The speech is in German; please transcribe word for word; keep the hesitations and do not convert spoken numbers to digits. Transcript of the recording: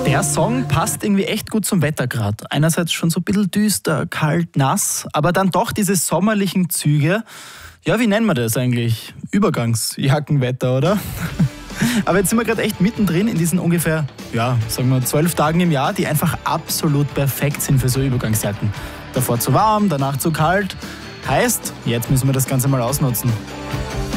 Der Song passt irgendwie echt gut zum Wetter gerade. Einerseits schon so ein bisschen düster, kalt, nass, aber dann doch diese sommerlichen Züge. Ja, wie nennen wir das eigentlich? Übergangsjackenwetter, oder? Aber jetzt sind wir gerade echt mittendrin in diesen ungefähr, ja, sagen wir zwölf Tagen im Jahr, die einfach absolut perfekt sind für so Übergangsjacken. Davor zu warm, danach zu kalt. Heißt, jetzt müssen wir das Ganze mal ausnutzen.